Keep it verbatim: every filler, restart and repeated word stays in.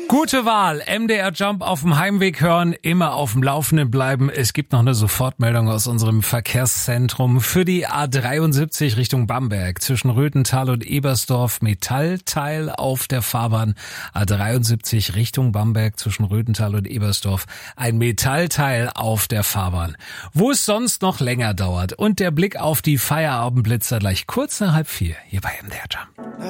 Gute Wahl. M D R Jump auf dem Heimweg hören, immer auf dem Laufenden bleiben. Es gibt noch eine Sofortmeldung aus unserem Verkehrszentrum für die A dreiundsiebzig Richtung Bamberg. Zwischen Röthental und Ebersdorf Metallteil auf der Fahrbahn. A dreiundsiebzig Richtung Bamberg zwischen Röthental und Ebersdorf. Ein Metallteil auf der Fahrbahn. Wo es sonst noch länger dauert. Und der Blick auf die Feierabendblitzer gleich kurz nach halb vier hier bei M D R Jump.